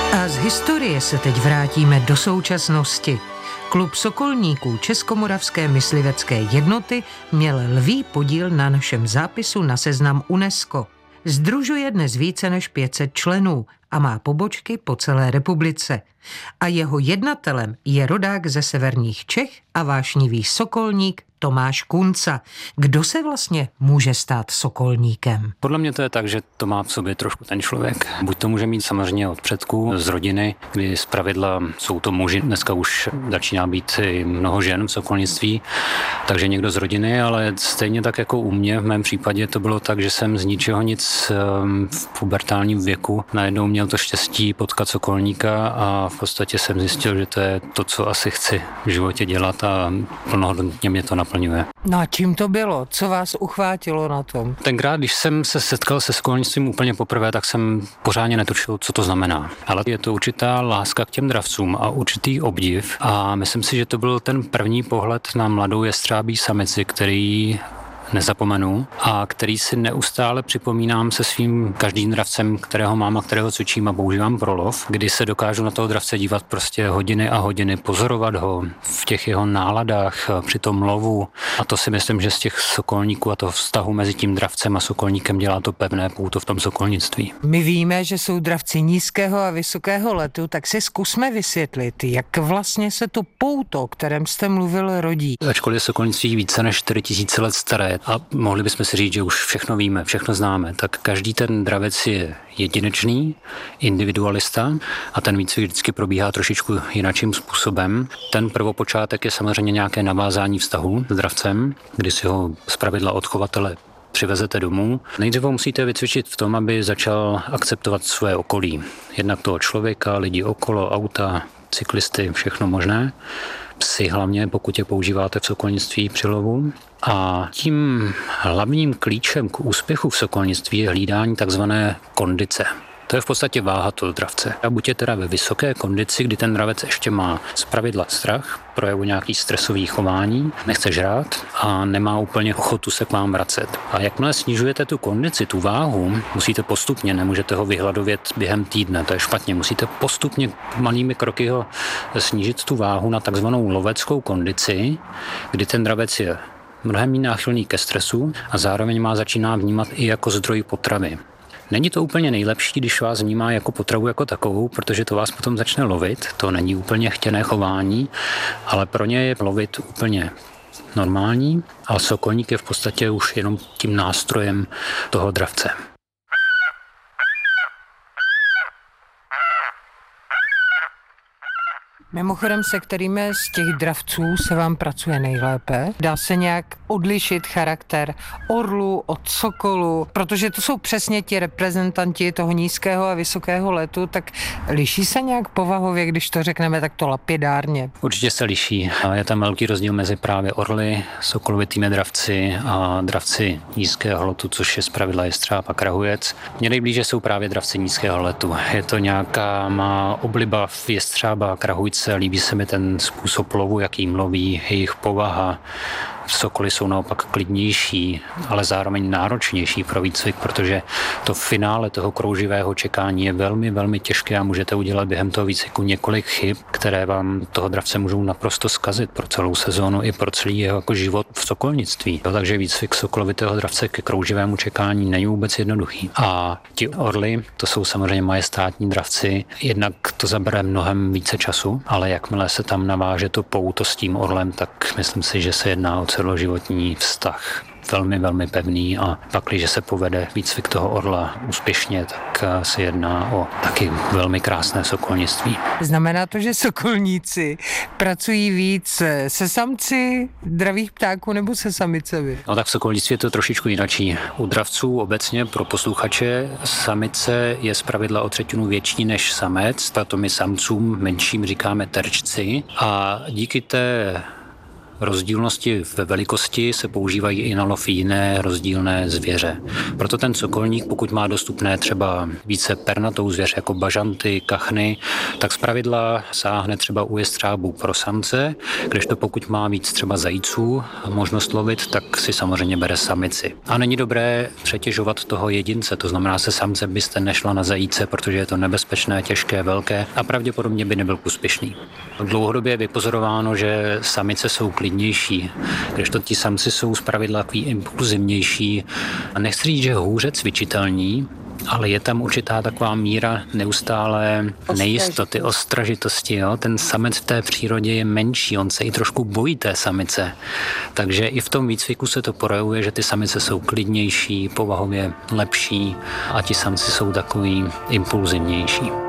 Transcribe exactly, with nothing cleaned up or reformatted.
A z historie se teď vrátíme do současnosti. Klub sokolníků Českomoravské myslivecké jednoty měl lví podíl na našem zápisu na seznam UNESCO. Sdružuje dnes více než pět set členů a má pobočky po celé republice. A jeho jednatelem je rodák ze severních Čech a vášnivý sokolník Tomáš Kunca. Kdo se vlastně může stát sokolníkem? Podle mě to je tak, že to má v sobě trošku ten člověk. Buď to může mít samozřejmě od předků, z rodiny, kdy zpravidla jsou to muži, dneska už začíná být i mnoho žen v sokolnictví, takže někdo z rodiny, ale stejně tak jako u mě, v mém případě to bylo tak, že jsem z ničeho nic v pubertálním věku najednou měl to štěstí potkat sokolníka a v podstatě jsem zjistil, že to je to, co asi chci v životě dělat a plnohodnotně mě to naplňuje. No a čím to bylo? Co vás uchvátilo na tom? Tenkrát, když jsem se setkal se sokolnictvím úplně poprvé, tak jsem pořádně netušil, co to znamená. Ale je to určitá láska k těm dravcům a určitý obdiv a myslím si, že to byl ten první pohled na mladou jestřábí samici, který nezapomenu a který si neustále připomínám se svým každým dravcem, kterého mám a kterého cvičím a používám pro lov, kdy se dokážu na toho dravce dívat prostě hodiny a hodiny, pozorovat ho v těch jeho náladách při tom lovu. A to si myslím, že z těch sokolníků a toho vztahu mezi tím dravcem a sokolníkem dělá to pevné pouto v tom sokolnictví. My víme, že jsou dravci nízkého a vysokého letu, tak si zkusme vysvětlit, jak vlastně se to pouto, o kterém jste mluvil, rodí. Ačkoliv je sokolnictví více než čtyři tisíce let staré, a mohli bychom si říct, že už všechno víme, všechno známe, tak každý ten dravec je jedinečný, individualista a ten výcvik vždycky probíhá trošičku jinakým způsobem. Ten prvopočátek je samozřejmě nějaké navázání vztahu s dravcem, kdy si ho zpravidla od chovatele přivezete domů. Nejdříve musíte vycvičit v tom, aby začal akceptovat své okolí. Jednak toho člověka, lidi okolo, auta, cyklisty, všechno možné. Psy hlavně, pokud je používáte v sokolnictví při lovu. A tím hlavním klíčem k úspěchu v sokolnictví je hlídání takzvané kondice. To je v podstatě váha toho dravce. A buď je teda ve vysoké kondici, kdy ten dravec ještě má zpravidla strach, projevu nějaký stresový chování, nechce žrát a nemá úplně ochotu se k vám vracet. A jakmile snižujete tu kondici, tu váhu, musíte postupně, nemůžete ho vyhladovět během týdne, to je špatně, musíte postupně malými kroky ho snížit tu váhu na takzvanou loveckou kondici, kdy ten dravec je mnohem méně náchylný ke stresu a zároveň má začíná vnímat i jako zdroj potravy. Není to úplně nejlepší, když vás vnímá jako potravu jako takovou, protože to vás potom začne lovit. To není úplně chtěné chování, ale pro ně je lovit úplně normální a sokolník je v podstatě už jenom tím nástrojem toho dravce. Mimochodem, se kterými z těch dravců se vám pracuje nejlépe? Dá se nějak odlišit charakter orlu od sokolu? Protože to jsou přesně ti reprezentanti toho nízkého a vysokého letu, tak liší se nějak povahově, když to řekneme takto lapidárně? Určitě se liší. Je tam velký rozdíl mezi právě orly, sokolovitými dravci a dravci nízkého letu, což je zpravidla jestřáb a krahujec. Mně nejblíže jsou právě dravci nízkého letu. Je to nějaká má obliba v jestřába a krahujce. Líbí se mi ten způsob lovu, jakým loví, jejich povaha. Sokoly jsou naopak klidnější, ale zároveň náročnější pro výcvik, protože to finále toho krouživého čekání je velmi, velmi těžké a můžete udělat během toho výcviku několik chyb, které vám toho dravce můžou naprosto zkazit pro celou sezónu i pro celý jeho jako život v sokolnictví. Takže výcvik sokolovitého dravce ke krouživému čekání není vůbec jednoduchý. A ti orly, to jsou samozřejmě majestátní dravci, jednak to zabere mnohem více času, ale jakmile se tam naváže to pouto s tím orlem, tak myslím si, že se jedná o celoživotní vztah. Velmi, velmi pevný a pak, když se povede výcvik toho orla úspěšně, tak se jedná o taky velmi krásné sokolnictví. Znamená to, že sokolníci pracují víc se samci dravých ptáků nebo se samicemi? No tak v sokolnictví je to trošičku jinačí. U dravců obecně pro posluchače samice je zpravidla o třetinu větší než samec, proto my samcům menším říkáme terčci a díky té rozdílnosti ve velikosti se používají i na lov jiné rozdílné zvěře. Proto ten sokolník, pokud má dostupné třeba více pernatou zvěř jako bažanty, kachny, tak zpravidla sáhne třeba u jestřábů pro samce, kdežto pokud má víc třeba zajíců a možnost lovit, tak si samozřejmě bere samici. A není dobré přetěžovat toho jedince, to znamená, se samce byste nešla na zajíce, protože je to nebezpečné, těžké, velké a pravděpodobně by nebyl úspěšný. Dlouhodobě je vypozorováno, že samice jsou klidnější, kdežto ti samci jsou zpravidla takový impulzivnější. A nechci říct, že hůře cvičitelní, ale je tam určitá taková míra neustálé nejistoty, ostražitosti. Jo? Ten samec v té přírodě je menší, on se i trošku bojí té samice. Takže i v tom výcviku se to projevuje, že ty samice jsou klidnější, povahově lepší a ti samci jsou takový impulzivnější.